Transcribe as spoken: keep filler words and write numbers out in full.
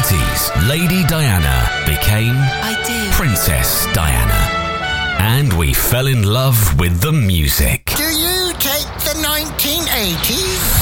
eighties, Lady Diana became I do. Princess Diana. And we fell in love with the music. Do you take the nineteen eighties?